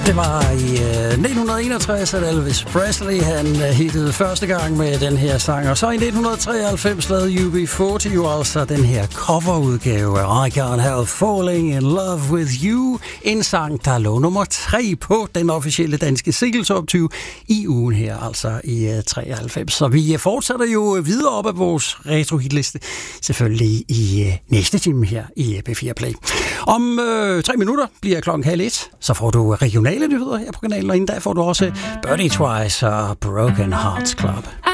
Det var i 1961, at Elvis Presley han hittede første gang med den her sang, og så i 1993 lavede UB40 jo altså den her coverudgave af I Can't Help Falling in Love With You, en sang, der lå nummer 3 på den officielle danske single top 20 i ugen her, altså i 93. Så vi fortsætter jo videre op ad vores retro-hitliste, selvfølgelig i næste time her i P4 Play. Om 3 minutter bliver klokken 12:30, så får du regionale nyheder her på kanalen, og inden da får du også Birdie Twice og Broken Hearts Club.